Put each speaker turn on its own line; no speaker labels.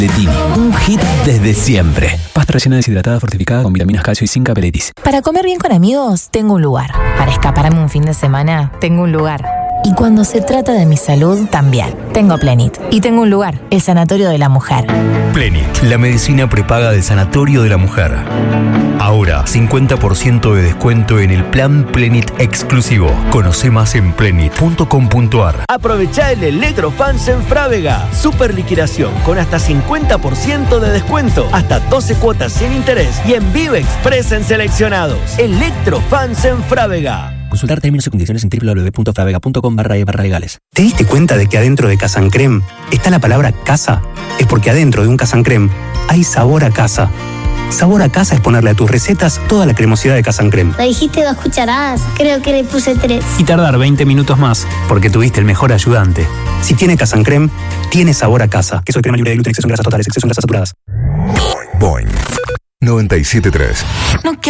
Letini, un hit desde siempre. Pasta rellena deshidratada fortificada con vitaminas, calcio y zinc aperitis.
Para comer bien con amigos, tengo un lugar. Para escaparme un fin de semana, tengo un lugar. Y cuando se trata de mi salud, también. Tengo Plenit. Y tengo un lugar, el Sanatorio de la Mujer.
Plenit, la medicina prepaga del Sanatorio de la Mujer. Ahora, 50% de descuento en el plan Plenit exclusivo. Conoce más en plenit.com.ar.
Aprovecha el Electrofans en Frávega. Super liquidación con hasta 50% de descuento. Hasta 12 cuotas sin interés. Y en Vive Express en seleccionados. Electrofans en Frávega.
Consultar términos y condiciones en www.fravega.com/legales.
¿Te diste cuenta de que adentro de Casancrem está la palabra casa? Es porque adentro de un Casancrem hay sabor a casa. Sabor a casa es ponerle a tus recetas toda la cremosidad de Casancrem.
Me dijiste 2 cucharadas, creo que le puse 3.
Y tardar 20 minutos más, porque tuviste el mejor ayudante.
Si tiene Casancrem, tiene sabor a casa. Queso de crema libre de gluten, exceso en grasas totales, exceso en grasas saturadas.
Boing 97.3.
No